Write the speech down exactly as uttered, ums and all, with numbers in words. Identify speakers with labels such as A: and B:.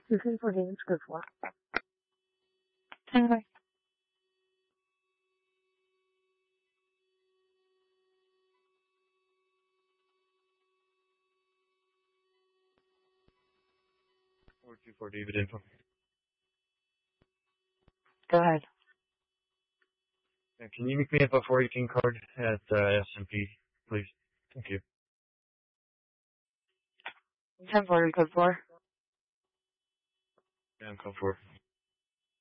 A: You can put in good for.
B: Anyway.
C: four two four David info.
B: Go ahead.
C: Yeah, can you make me up a four eighteen card at uh, S and P, please? Thank you.
B: ten four code four.
C: Yeah, I'm code four.